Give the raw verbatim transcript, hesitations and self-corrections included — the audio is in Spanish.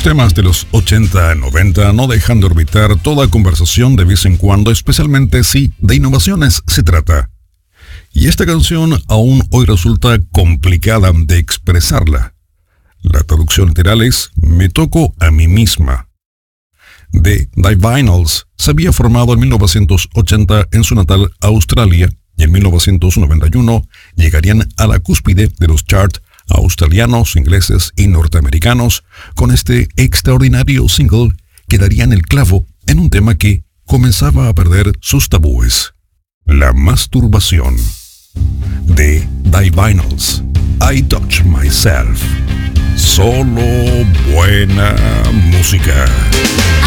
temas de los ochenta, noventa no dejan de orbitar toda conversación de vez en cuando, especialmente si de innovaciones se trata. Y esta canción aún hoy resulta complicada de expresarla. La traducción literal es "me toco a mí misma". The Divinyls se había formado en mil novecientos ochenta en su natal Australia y en mil novecientos noventa y uno llegarían a la cúspide de los charts australianos, ingleses y norteamericanos con este extraordinario single que darían el clavo en un tema que comenzaba a perder sus tabúes: la masturbación. De Divinyls, I Touch Myself. Solo buena música.